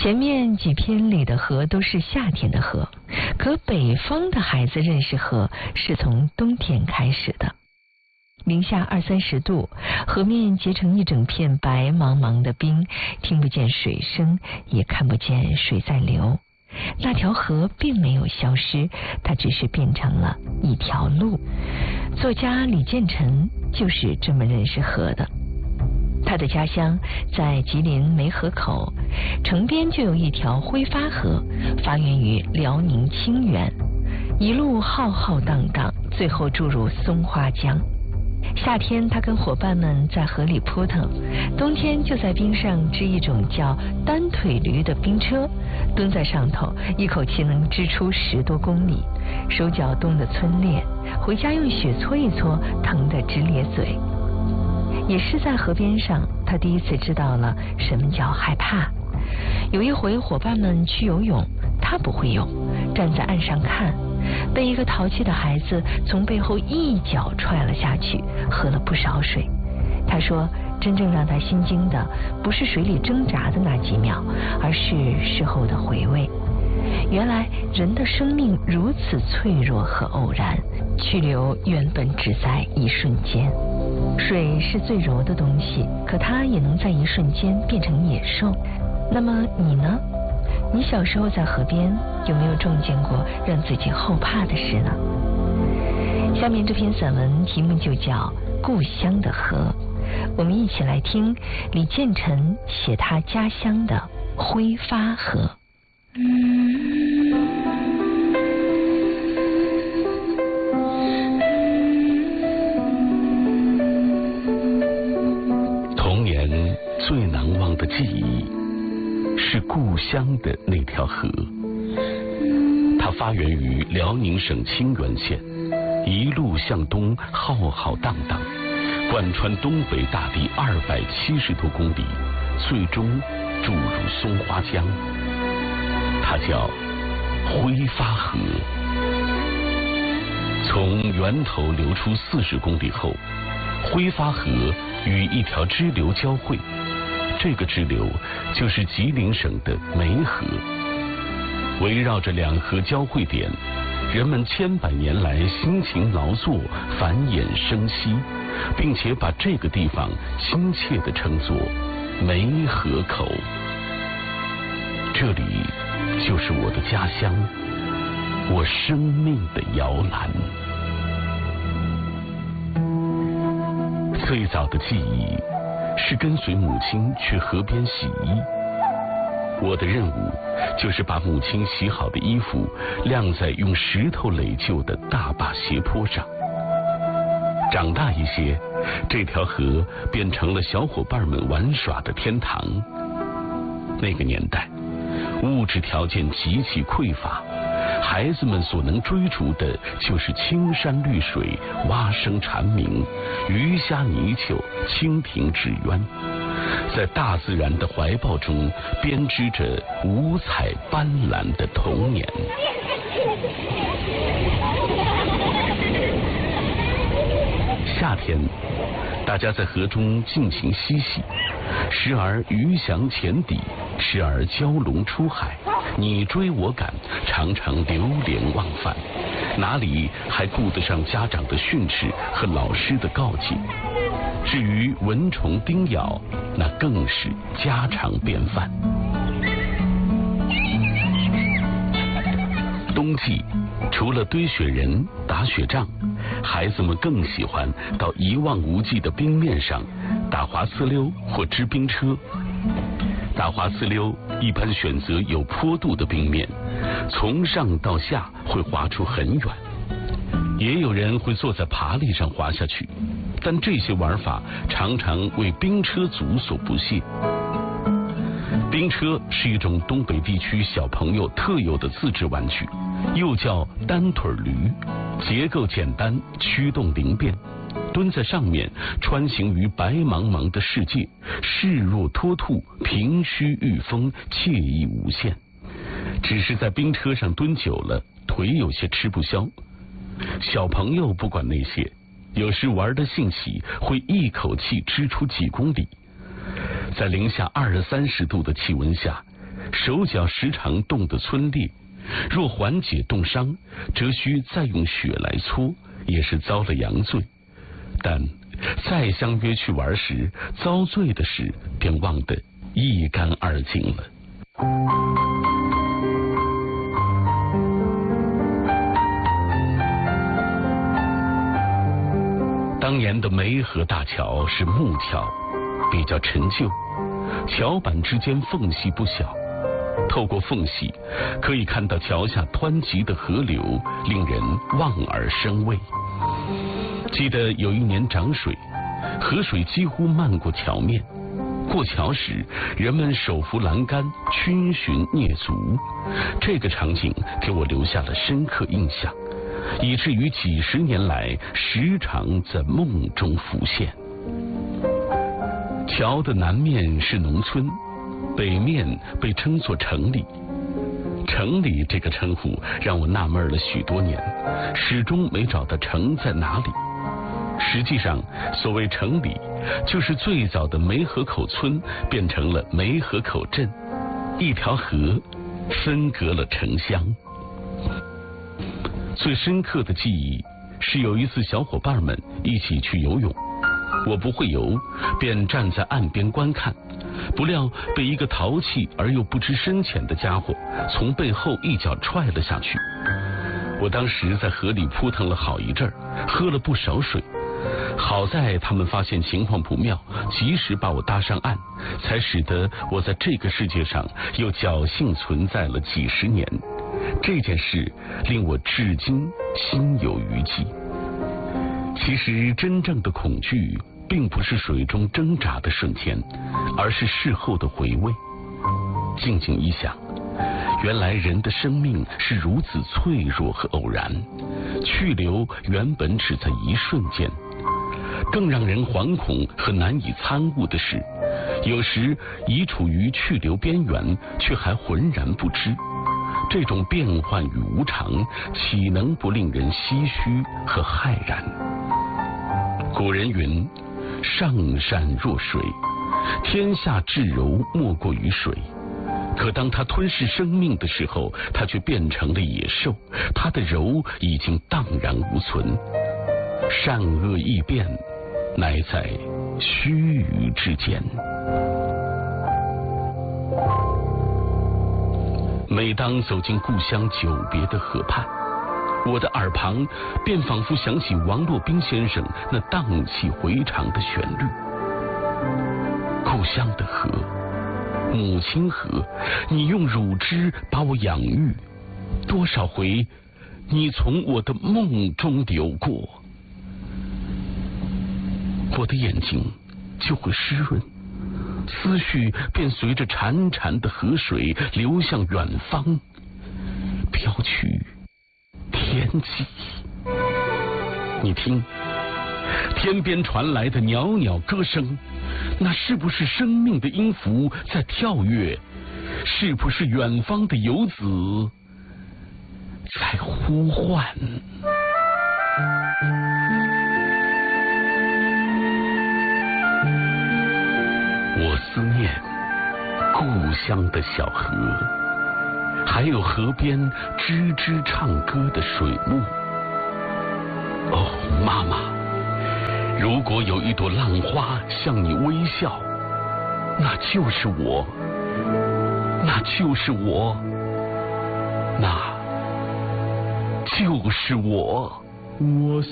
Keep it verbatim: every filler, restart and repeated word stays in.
前面几篇里的河都是夏天的河，可北方的孩子认识河是从冬天开始的。零下二三十度，河面结成一整片白茫茫的冰，听不见水声，也看不见水在流。那条河并没有消失，它只是变成了一条路。作家李建成就是这么认识河的。他的家乡在吉林梅河口，城边就有一条挥发河，发源于辽宁清源，一路浩浩荡荡，最后注入松花江。夏天他跟伙伴们在河里扑腾，冬天就在冰上织一种叫单腿驴的冰车，蹲在上头一口气能织出十多公里，手脚冻得皴裂，回家用雪搓一搓，疼得直咧嘴。也是在河边上，他第一次知道了什么叫害怕。有一回伙伴们去游泳，他不会游，站在岸上看，被一个淘气的孩子从背后一脚踹了下去，喝了不少水。他说真正让他心惊的不是水里挣扎的那几秒，而是事后的回味。原来人的生命如此脆弱和偶然，去留原本只在一瞬间。水是最柔的东西，可它也能在一瞬间变成野兽。那么你呢？你小时候在河边有没有撞见过让自己后怕的事呢？下面这篇散文题目就叫《故乡的河》，我们一起来听李建成写他家乡的挥发河。 童年最难忘的记忆是故乡的那条河，它发源于辽宁省清源县，一路向东浩浩荡荡，贯穿东北大地二百七十多公里，最终注入松花江。它叫挥发河。从源头流出四十公里后，挥发河与一条支流交汇，这个支流就是吉林省的梅河。围绕着两河交汇点，人们千百年来辛勤劳作，繁衍生息，并且把这个地方亲切地称作梅河口。这里就是我的家乡，我生命的摇篮。最早的记忆是跟随母亲去河边洗衣，我的任务就是把母亲洗好的衣服晾在用石头垒就的大坝斜坡上。长大一些，这条河变成了小伙伴们玩耍的天堂。那个年代物质条件极其匮乏，孩子们所能追逐的就是青山绿水、蛙声蝉鸣、鱼虾泥鳅、蜻蜓纸鸢，在大自然的怀抱中编织着五彩斑斓的童年。夏天，大家在河中尽情嬉戏，时而鱼翔浅底，时而蛟龙出海，你追我赶，常常流连忘返，哪里还顾得上家长的训斥和老师的告诫？至于蚊虫叮咬，那更是家常便饭。冬季除了堆雪人、打雪仗，孩子们更喜欢到一望无际的冰面上打滑呲溜或织冰车。打滑呲溜一般选择有坡度的冰面，从上到下会滑出很远。也有人会坐在爬犁上滑下去，但这些玩法常常为冰车族所不屑。冰车是一种东北地区小朋友特有的自制玩具，又叫单腿驴，结构简单，驱动灵便，蹲在上面穿行于白茫茫的世界，视若脱兔，平虚御风，惬意无限。只是在冰车上蹲久了，腿有些吃不消。小朋友不管那些，有时玩得兴起，会一口气织出几公里。在零下二三十度的气温下， 手脚时常冻得皴裂，若缓解冻伤，则需再用血来搓，也是遭了洋罪。但再相约去玩时，遭罪的事便忘得一干二净了。当年的梅河大桥是木桥，比较陈旧，桥板之间缝隙不小，透过缝隙可以看到桥下湍急的河流，令人望而生畏。记得有一年涨水，河水几乎漫过桥面，过桥时人们手扶栏杆，逡巡蹑足，这个场景给我留下了深刻印象，以至于几十年来时常在梦中浮现。桥的南面是农村，北面被称作城里。城里这个称呼让我纳闷了许多年，始终没找到城在哪里。实际上，所谓城里，就是最早的梅河口村变成了梅河口镇，一条河分隔了城乡。最深刻的记忆是有一次小伙伴们一起去游泳，我不会游，便站在岸边观看，不料被一个淘气而又不知深浅的家伙从背后一脚踹了下去。我当时在河里扑腾了好一阵儿，喝了不少水，好在他们发现情况不妙，及时把我搭上岸，才使得我在这个世界上又侥幸存在了几十年。这件事令我至今心有余悸。其实真正的恐惧并不是水中挣扎的瞬间，而是事后的回味。静静一想，原来人的生命是如此脆弱和偶然，去留原本只在一瞬间。更让人惶恐和难以参悟的是，有时已处于去留边缘，却还浑然不知。这种变幻与无常，岂能不令人唏嘘和骇然？古人云：上善若水，天下至柔莫过于水。可当它吞噬生命的时候，它却变成了野兽，它的柔已经荡然无存。善恶易变，乃在须臾之间。每当走进故乡久别的河畔，我的耳旁便仿佛响起王洛宾先生那荡气回肠的旋律。故乡的河，母亲河，你用乳汁把我养育，多少回你从我的梦中流过，我的眼睛就会湿润，思绪便随着潺潺的河水流向远方，飘去天际。你听，天边传来的袅袅歌声，那是不是生命的音符在跳跃？是不是远方的游子在呼唤？我思念故乡的小河，还有河边吱吱唱歌的水木。哦，妈妈，如果有一朵浪花向你微笑，那就是我，那就是我，那就是我。我